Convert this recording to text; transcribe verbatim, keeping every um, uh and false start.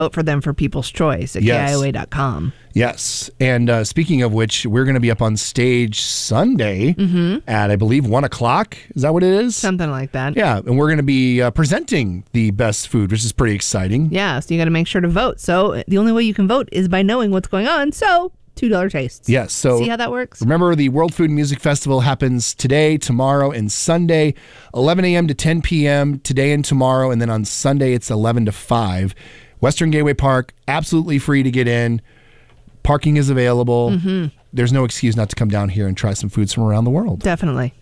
vote for them for People's Choice at Yes. K I O A dot com. Yes. And uh, speaking of which, we're going to be up on stage Sunday Mm-hmm. at, I believe, one o'clock. Is that what it is? Something like that. Yeah. And we're going to be uh, presenting the best food, which is pretty exciting. Yeah, so you got to make sure to vote. So the only way you can vote is by knowing what's going on. So two dollar tastes. Yes. So See how that works? remember, the World Food and Music Festival happens today, tomorrow, and Sunday, eleven a.m. to ten p.m. today and tomorrow. And then on Sunday, it's eleven to five. Western Gateway Park, absolutely free to get in. Parking is available. Mm-hmm. There's no excuse not to come down here and try some foods from around the world. Definitely.